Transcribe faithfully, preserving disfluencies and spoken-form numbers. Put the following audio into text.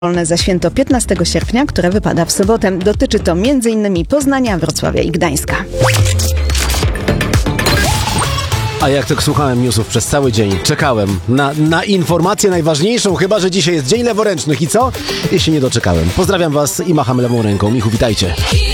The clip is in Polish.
Wolne za święto piętnastego sierpnia, które wypada w sobotę. Dotyczy to między innymi Poznania, Wrocławia i Gdańska. A jak tak słuchałem newsów przez cały dzień, czekałem na, na informację najważniejszą, chyba że dzisiaj jest Dzień Leworęcznych i co? I się nie doczekałem. Pozdrawiam was i macham lewą ręką. Michu, witajcie.